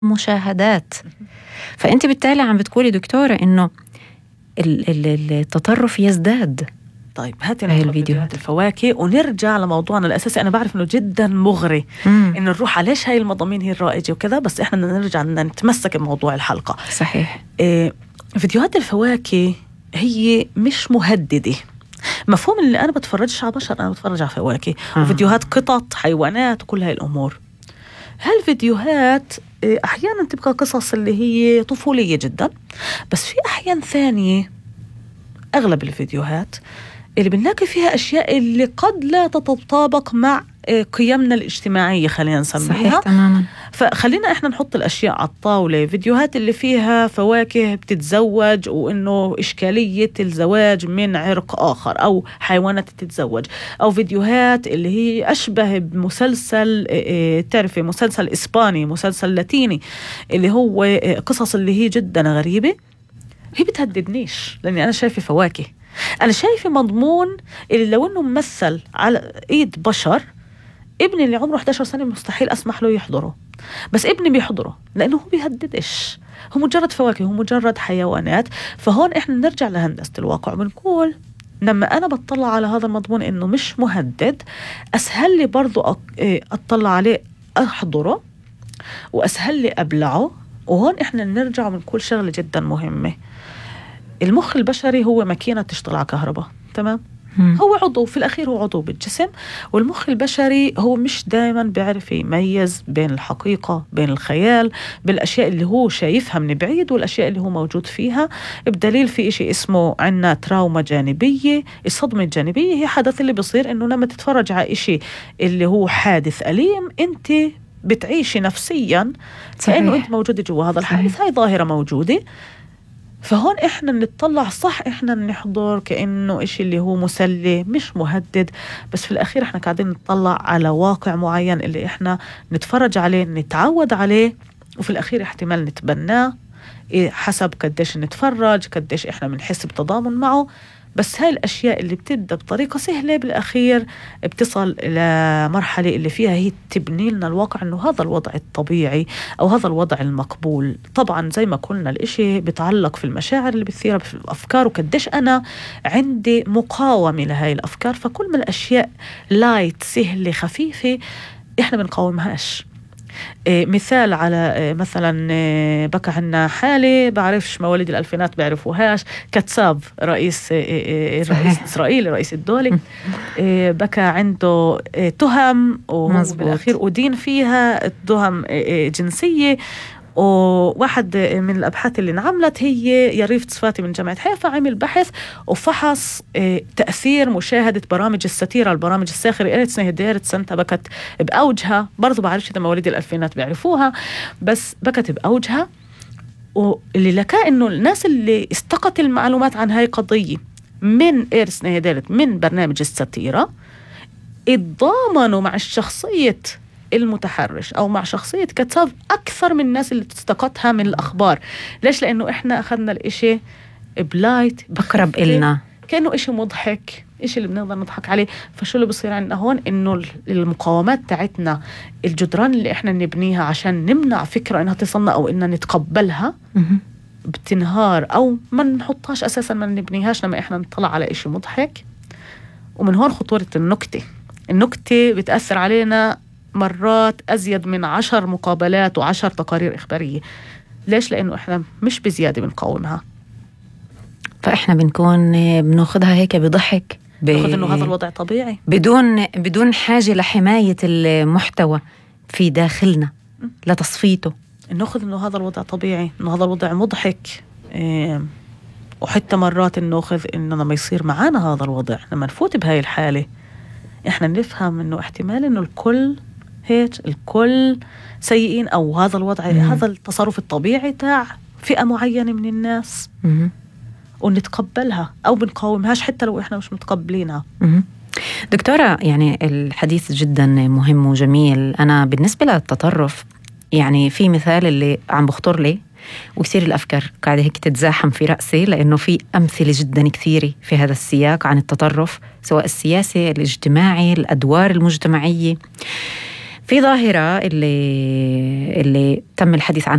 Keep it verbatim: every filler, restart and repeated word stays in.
مشاهدات. فأنت بالتالي عم بتقولي دكتورة إنه التطرف يزداد. طيب هاتي نحط فيديوهات الفواكه ونرجع لموضوعنا الأساسي. أنا بعرف إنه جدا مغري مم. إنه نروح على ليش هاي المضامين هي الرائجة وكذا، بس إحنا نرجع نتمسك بموضوع الحلقة. صحيح. إيه فيديوهات الفواكه هي مش مهددة. مفهوم اللي أنا بتفرجش على بشر، أنا بتفرج على فواكه آه. وفيديوهات قطط حيوانات وكل هاي الأمور. هالفيديوهات أحيانا تبقى قصص اللي هي طفولية جدا، بس في أحيان ثانية أغلب الفيديوهات اللي بنلاقي فيها أشياء اللي قد لا تتطابق مع قيمنا الاجتماعية، خلينا نسميها. صحيح تماما. فخلينا إحنا نحط الأشياء على الطاولة. فيديوهات اللي فيها فواكه بتتزوج وإنه إشكالية الزواج من عرق آخر أو حيوانات تتزوج، أو فيديوهات اللي هي أشبه بمسلسل تعرفي مسلسل إسباني، مسلسل لاتيني، اللي هو قصص اللي هي جدا غريبة. هي بتهددنيش لأني أنا شايفة فواكه، أنا شايفة مضمون اللي لو إنه ممثل على إيد بشر، ابني اللي عمره إحدى عشرة سنة مستحيل أسمح له يحضره، بس ابني بيحضره لأنه هو بيهددش، هو مجرد فواكه، هو مجرد حيوانات. فهون إحنا نرجع لهندسة الواقع وبنقول لما أنا بطلع على هذا المضمون إنه مش مهدد، أسهل لي برضو أطلع عليه أحضره، وأسهل لي أبلعه. وهون إحنا نرجع ونقول شغلة جدا مهمة. المخ البشري هو ماكينة تشتغل على كهرباء، تمام؟ مم. هو عضو في الأخير، هو عضو بالجسم. والمخ البشري هو مش دائما بيعرف يميز بين الحقيقة بين الخيال، بالأشياء اللي هو شايفها من بعيد والأشياء اللي هو موجود فيها. بدليل في إشي اسمه عنا تراوما جانبية. الصدمة الجانبية هي حدث اللي بيصير إنه لما تتفرج على إشي اللي هو حادث أليم، أنت بتعيشي نفسيا كأنه أنت موجودة جوا هذا الحادث. هاي ظاهرة موجودة. فهون إحنا نتطلع صح، إحنا نحضر كأنه إشي اللي هو مسلي مش مهدد، بس في الأخير إحنا قاعدين نتطلع على واقع معين اللي إحنا نتفرج عليه، نتعود عليه، وفي الأخير احتمال نتبناه حسب قديش نتفرج، قديش إحنا بنحس بتضامن معه. بس هاي الأشياء اللي بتبدأ بطريقة سهلة بالأخير بتصل إلى مرحلة اللي فيها هي تبني لنا الواقع إنه هذا الوضع الطبيعي أو هذا الوضع المقبول. طبعا زي ما قلنا الإشي بتعلق في المشاعر اللي بتثيرها في الأفكار، وكدش أنا عندي مقاومة لهاي الأفكار. فكل ما الأشياء لايت سهلة خفيفة إحنا بنقاومهاش. إيه مثال على إيه مثلا إيه بكى عنا حالة بعرفش مواليد الألفينات بعرفوهاش، كتساب رئيس إيه الرئيس الإسرائيلي رئيس الدولة إيه بكى عنده إيه تهم وبالأخير أدين فيها تهم إيه جنسية. وواحد من الأبحاث اللي انعملت هي يريف تصفاتي من جامعة حيفا عمل بحث وفحص تأثير مشاهدة برامج الستيرة، البرامج الساخرة إيرتس نهديرت سنتا بكت بأوجها. برضو بعرفش إذا مواليد الألفينات بيعرفوها، بس بكت بأوجها. واللي لكا إنه الناس اللي استقت المعلومات عن هاي قضية من إيرتس نهديرت من برنامج الستيرة اتضامنوا مع الشخصية المتحرش أو مع شخصية كتاب أكثر من الناس اللي تستقطها من الأخبار. ليش؟ لأنه إحنا أخذنا الإشي بلايت بقرب إلنا، كأنه إشي مضحك، إشي اللي بنقدر نضحك عليه. فشو اللي بصير عندنا هون؟ إنه المقاومات تاعتنا، الجدران اللي إحنا نبنيها عشان نمنع فكرة إنها تصلنا أو إننا نتقبلها بتنهار، أو ما نحطهاش أساسا، ما نبنيهاش لما إحنا نطلع على إشي مضحك. ومن هون خطورة النكتة. النكتة بتأثر علينا مرات أزيد من عشر مقابلات وعشر تقارير إخبارية. ليش؟ لأنه إحنا مش بزيادة بنقاومها، فإحنا بنكون بناخدها هيك بضحك، بناخد إنه هذا الوضع طبيعي بدون بدون حاجة لحماية المحتوى في داخلنا لتصفيته. ناخد إنه هذا الوضع طبيعي، إنه هذا الوضع مضحك. إيه وحتى مرات ناخذ إنه لما يصير معانا هذا الوضع، لما نفوت بهاي الحالة، إحنا نفهم إنه احتمال إنه الكل هيك، الكل سيئين، أو هذا الوضع مم. هذا التصرف الطبيعي تاع فئة معينة من الناس، مم. ونتقبلها أو بنقاومهاش حتى لو إحنا مش متقبلينها. مم. دكتورة، يعني الحديث جدا مهم وجميل. أنا بالنسبة للتطرف يعني في مثال اللي عم بخطر لي وكثير الأفكار قاعدة هيك تتزاحم في رأسي، لأنه في أمثلة جدا كثيرة في هذا السياق عن التطرف، سواء السياسي، الاجتماعي، الأدوار المجتمعية. في ظاهرة اللي اللي تم الحديث عنها